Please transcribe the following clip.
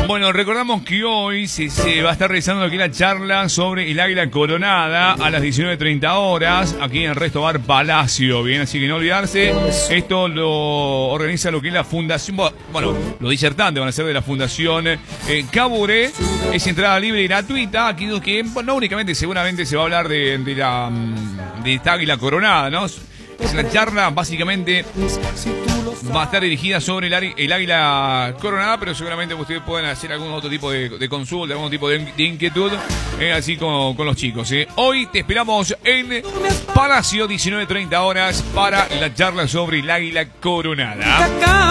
Bueno, recordamos que hoy se va a estar realizando aquí la charla sobre el águila coronada a las 19:30 horas, aquí en el Resto Bar Palacio, bien, así que no olvidarse. Esto lo organiza lo que es la fundación, bueno, los disertantes van a ser de la fundación Caburé. Es entrada libre y gratuita, aquí que no únicamente, seguramente se va a hablar de esta águila coronada, ¿no? Es la charla, básicamente va a estar dirigida sobre el águila coronada, pero seguramente ustedes pueden hacer algún otro tipo de consulta, algún tipo de inquietud, así con los chicos. Hoy te esperamos en Palacio, 19:30 horas, para la charla sobre el águila coronada.